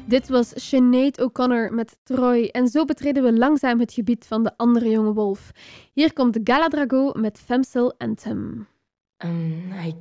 Dit was Sinead O'Connor met Troy en zo betreden we langzaam het gebied van de andere jonge wolf. Hier komt Galadrago met Femcel Anthem. I